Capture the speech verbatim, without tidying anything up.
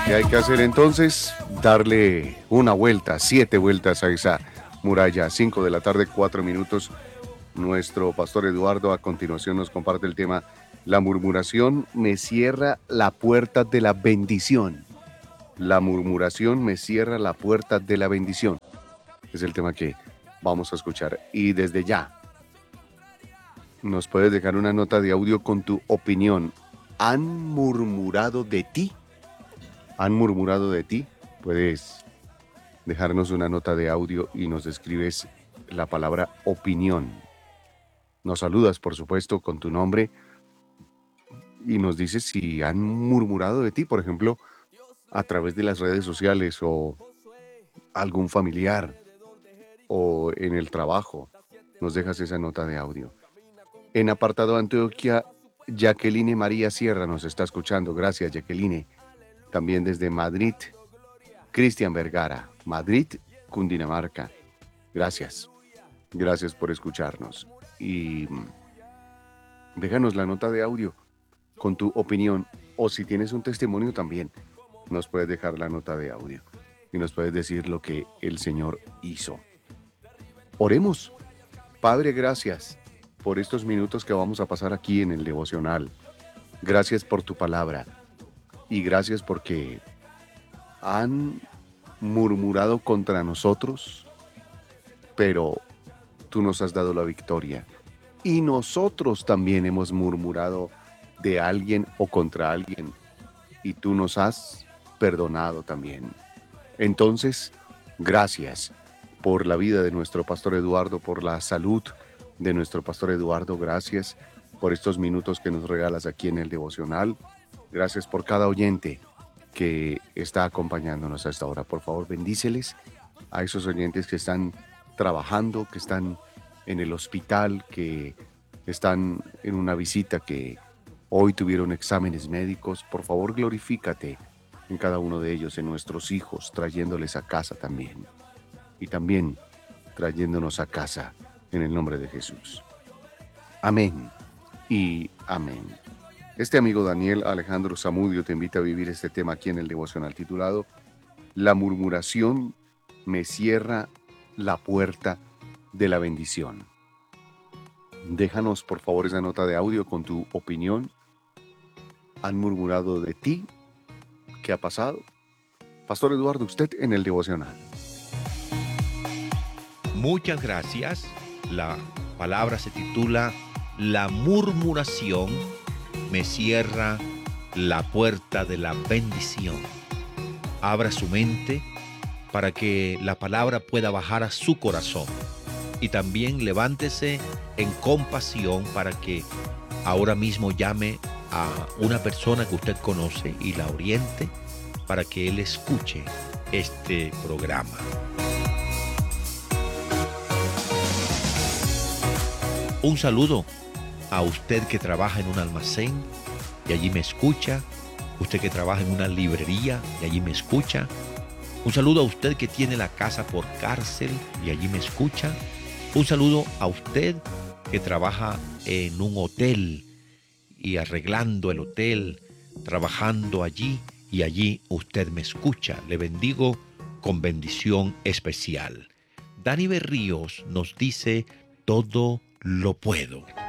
¿Qué hay que hacer entonces? Darle una vuelta, siete vueltas a esa muralla. Cinco de la tarde, cuatro minutos. Nuestro pastor Eduardo a continuación nos comparte el tema: la murmuración me cierra la puerta de la bendición. La murmuración me cierra la puerta de la bendición. Es el tema que vamos a escuchar. Y desde ya, nos puedes dejar una nota de audio con tu opinión. ¿Han murmurado de ti? ¿Han murmurado de ti? Puedes dejarnos una nota de audio y nos escribes la palabra opinión. Nos saludas, por supuesto, con tu nombre y nos dices si han murmurado de ti, por ejemplo, a través de las redes sociales o algún familiar o en el trabajo. Nos dejas esa nota de audio. En apartado Antioquia, Jacqueline María Sierra nos está escuchando. Gracias, Jacqueline. También desde Madrid, Cristian Vergara, Madrid, Cundinamarca. Gracias. Gracias por escucharnos. Y déjanos la nota de audio con tu opinión. O si tienes un testimonio también, nos puedes dejar la nota de audio. Y nos puedes decir lo que el Señor hizo. Oremos. Padre, gracias por estos minutos que vamos a pasar aquí en el devocional. Gracias por tu palabra. Y gracias porque han murmurado contra nosotros, pero tú nos has dado la victoria. Y nosotros también hemos murmurado de alguien o contra alguien, y tú nos has perdonado también. Entonces, gracias por la vida de nuestro pastor Eduardo, por la salud de nuestro pastor Eduardo. Gracias por estos minutos que nos regalas aquí en el devocional. Gracias por cada oyente que está acompañándonos a esta hora. Por favor, bendíceles a esos oyentes que están trabajando, que están en el hospital, que están en una visita, que hoy tuvieron exámenes médicos. Por favor, glorifícate en cada uno de ellos, en nuestros hijos, trayéndoles a casa también. Y también trayéndonos a casa en el nombre de Jesús. Amén y amén. Este amigo Daniel Alejandro Zamudio te invita a vivir este tema aquí en el devocional titulado La murmuración me cierra la puerta de la bendición. Déjanos por favor esa nota de audio con tu opinión. ¿Han murmurado de ti? ¿Qué ha pasado? Pastor Eduardo, usted en el devocional. Muchas gracias. La palabra se titula La murmuración me cierra la puerta de la bendición. Abra su mente para que la palabra pueda bajar a su corazón. Y también levántese en compasión para que ahora mismo llame a una persona que usted conoce y la oriente para que él escuche este programa. Un saludo a usted que trabaja en un almacén y allí me escucha. Usted que trabaja en una librería y allí me escucha. Un saludo a usted que tiene la casa por cárcel y allí me escucha. Un saludo a usted que trabaja en un hotel y arreglando el hotel, trabajando allí y allí usted me escucha. Le bendigo con bendición especial. Dani Berríos nos dice: todo lo puedo.